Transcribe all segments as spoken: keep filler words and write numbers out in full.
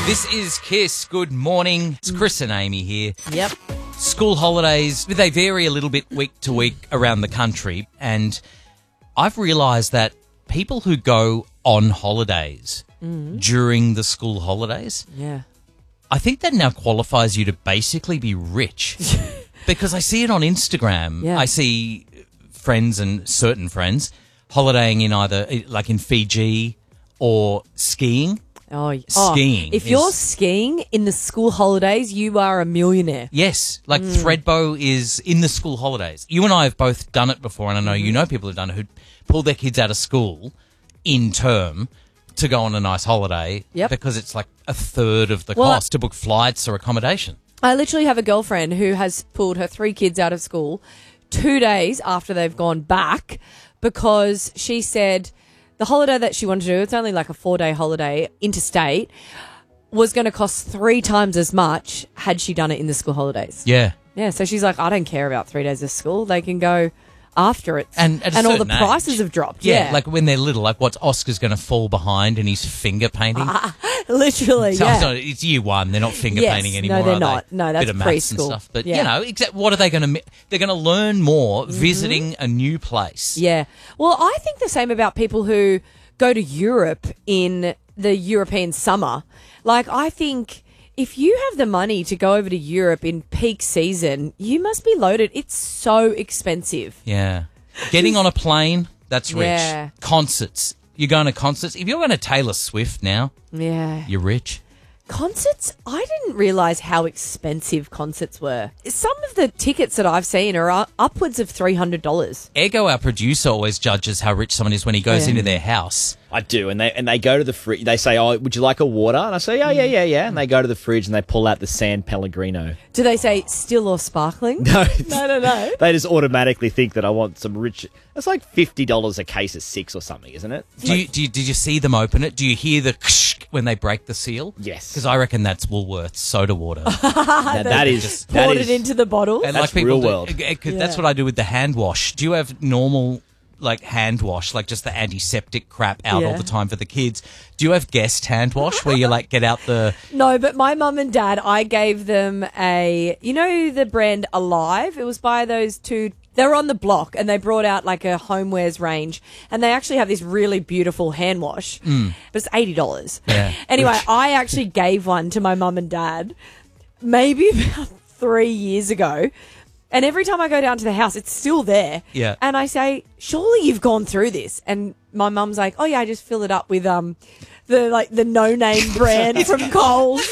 This is Kiss. Good morning. It's Chris and Amy here. Yep. School holidays, they vary a little bit week to week around the country, and I've realised that people who go on holidays mm. during the school holidays, yeah, I think that now qualifies you to basically be rich. Because I see it on Instagram. Yeah. I see friends and certain friends holidaying in either, like in Fiji or skiing. Oh, skiing. Oh, if is, you're skiing in the school holidays, you are a millionaire. Yes. Like mm. Threadbow is in the school holidays. You and I have both done it before, and I know mm-hmm. you know people who've done it, who pull their kids out of school in term to go on a nice holiday yep. because it's like a third of the well, cost to book flights or accommodation. I literally have a girlfriend who has pulled her three kids out of school two days after they've gone back because she said the holiday that she wanted to do, it's only like a four-day holiday interstate, was going to cost three times as much had she done it in the school holidays. Yeah. Yeah, so she's like, I don't care about three days of school. They can go after it. And, at a and all the certain prices age, have dropped. Yeah, yeah, like when they're little, like what's Oscar's going to fall behind and he's finger painting? Literally, so, yeah. So it's year one. They're not finger yes, painting anymore. No, they're are not. They? No, that's Bit of maths preschool. And stuff. But, yeah. you know, exact, what are they going to... They're going to learn more mm-hmm. visiting a new place. Yeah. Well, I think the same about people who go to Europe in the European summer. Like, I think if you have the money to go over to Europe in peak season, you must be loaded. It's so expensive. Yeah. Getting on a plane, that's rich. Yeah. Concerts. You're going to concerts. If you're going to Taylor Swift now, yeah, you're rich. Concerts, I didn't realise how expensive concerts were. Some of the tickets that I've seen are upwards of three hundred dollars. Ego, our producer, always judges how rich someone is when he goes yeah. into their house. I do, and they and they go to the fridge. They say, "Oh, would you like a water?" And I say, "Oh, yeah, yeah, yeah." And they go to the fridge and they pull out the San Pellegrino. Do they say still or sparkling? No, no, no, no. They just automatically think that I want some rich. It's like fifty dollars a case of six or something, isn't it? Do like, you, do you did you see them open it? Do you hear the when they break the seal? Yes, because I reckon that's Woolworths soda water. now, that is just poured that is, it into the bottle. And that's like real do, world. Yeah. That's what I do with the hand wash. Do you have normal? Like hand wash, like just the antiseptic crap out yeah. all the time for the kids. Do you have guest hand wash where you like get out the... No, but my mum and dad, I gave them a, you know the brand Alive? It was by those two, they were on the block and they brought out like a homewares range and they actually have this really beautiful hand wash, mm. but it's eighty dollars. Yeah. Anyway, Rich. I actually gave one to my mum and dad maybe about three years ago. And every time I go down to the house, it's still there. Yeah. And I say, surely you've gone through this. And my mum's like, oh, yeah, I just fill it up with um the like the no-name brand from Coles.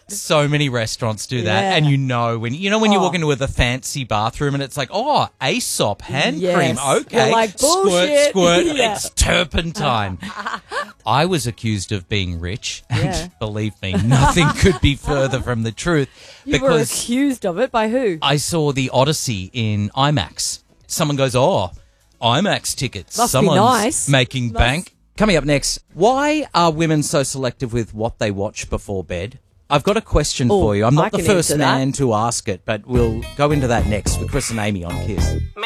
So many restaurants do that, Yeah. and you know when you know when you Oh. walk into a, the fancy bathroom and it's like, oh, Aesop hand Yes. cream, okay, You're like, squirt, bullshit. squirt, Yeah. it's turpentine. I was accused of being rich, and Yeah. believe me, nothing could be further from the truth. You because were accused of it by who? I saw the Odyssey in IMAX. Someone goes, oh, IMAX tickets. Must be Someone's nice. making Must- bank. Coming up next, why are women so selective with what they watch before bed? I've got a question Ooh, for you. I'm I not the can first answer that. man to ask it, but we'll go into that next with Chris and Amy on Kiss.